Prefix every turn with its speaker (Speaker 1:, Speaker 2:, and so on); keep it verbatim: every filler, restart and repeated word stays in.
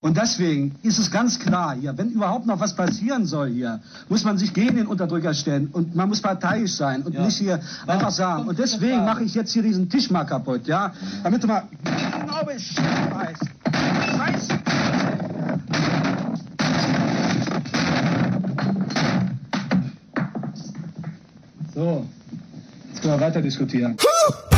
Speaker 1: Und deswegen ist es ganz klar hier, wenn überhaupt noch was passieren soll hier, muss man sich gegen den Unterdrücker stellen und man muss parteiisch sein und ja. nicht hier ja. einfach sagen. Und deswegen mache ich jetzt hier diesen Tisch mal kaputt, ja, damit du mal genau Bescheid weißt. Scheiße! So, jetzt können wir weiter diskutieren.